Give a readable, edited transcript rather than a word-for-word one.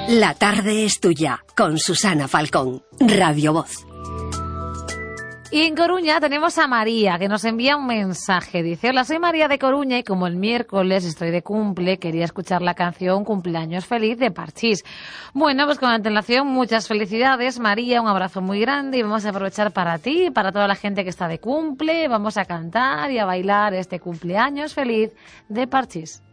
La tarde es tuya, con Susana Falcón, Radio Voz. Y en Coruña tenemos a María, que nos envía un mensaje. Dice: hola, soy María de Coruña y como el miércoles estoy de cumple, quería escuchar la canción Cumpleaños Feliz de Parchís. Bueno, pues con antelación, muchas felicidades, María, un abrazo muy grande y vamos a aprovechar para ti y para toda la gente que está de cumple. Vamos a cantar y a bailar este Cumpleaños Feliz de Parchís.